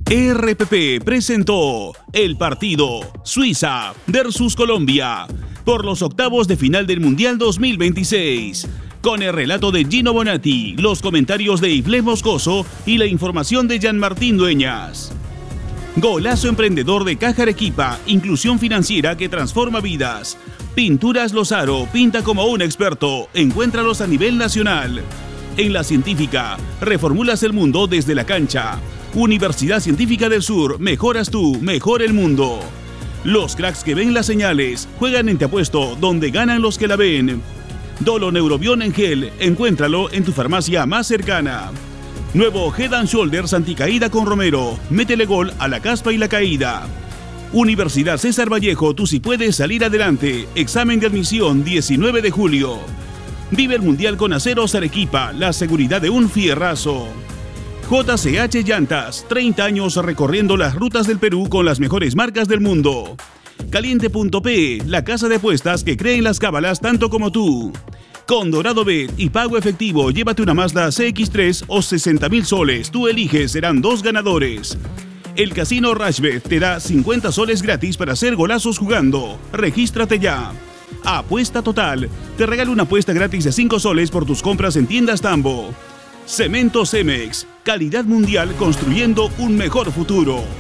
RPP presentó el partido Suiza versus Colombia por los octavos de final del Mundial 2026. Con el relato de Gino Bonatti, los comentarios de Iflé Moscoso y la información de Jean-Martín Dueñas. Golazo emprendedor de Caja Arequipa, inclusión financiera que transforma vidas. Pinturas Lozaro, pinta como un experto. Encuéntralos a nivel nacional. En La Científica, reformulas el mundo desde la cancha. Universidad Científica del Sur, mejoras tú, mejor el mundo. Los cracks que ven las señales, juegan en Te Apuesto, donde ganan los que la ven. Dolo Neurobión en gel, encuéntralo en tu farmacia más cercana. Nuevo Head & Shoulders anticaída con Romero, métele gol a la caspa y la caída. Universidad César Vallejo, tú sí puedes salir adelante. Examen de admisión 19 de julio. Vive el Mundial con Aceros Arequipa, la seguridad de un fierrazo. JCH Llantas, 30 años recorriendo las rutas del Perú con las mejores marcas del mundo. Caliente.pe, la casa de apuestas que cree en las cábalas tanto como tú. Con Dorado Bet y pago efectivo, llévate una Mazda CX-3 o 60.000 soles. Tú eliges, serán 2 ganadores. El Casino Rashbet te da 50 soles gratis para hacer golazos jugando. Regístrate ya. Apuesta Total, te regala una apuesta gratis de 5 soles por tus compras en tiendas Tambo. Cemento Cemex, calidad mundial construyendo un mejor futuro.